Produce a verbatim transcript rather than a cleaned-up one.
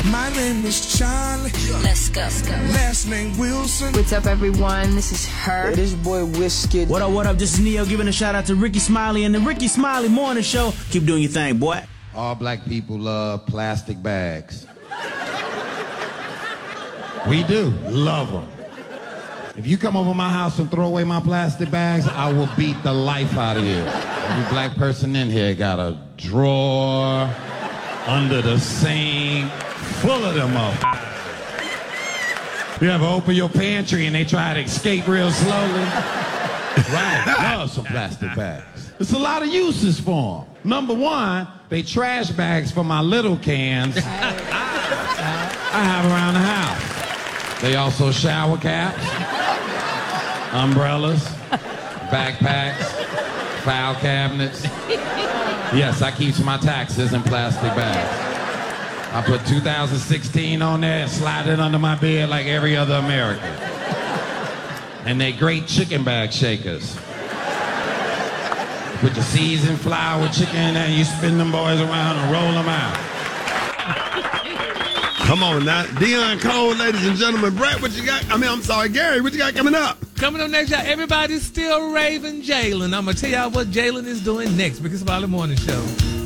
My name is Charlie. Let's go. Let's go. Last name Wilson. What's up, everyone? This is her. Hey, this boy Whiskey. What up, what up? This is Neo giving a shout out to Ricky Smiley and the Ricky Smiley Morning Show. Keep doing your thing, boy. All black people love plastic bags. We do. Love them. If you come over my house and throw away my plastic bags, I will beat the life out of you. Every black person in here got a drawer under the sink full of them up. You ever open your pantry and they try to escape real slowly? Right, love some plastic bags. There's a lot of uses for them. Number one, they trash bags for my little cans I have around the house. They also shower caps, umbrellas, backpacks, file cabinets. Yes, I keep my taxes in plastic bags. I put two thousand sixteen on there and slide it under my bed like every other American. And they great chicken bag shakers. Put the seasoned flour chicken in there and you spin them boys around and roll them out. Come on now. Dion Cole, ladies and gentlemen. Brett, what you got? I mean, I'm sorry, Gary, what you got coming up? Coming up next, y'all, everybody's still raving Jalen. I'm going to tell y'all what Jalen is doing next because it's about the morning show.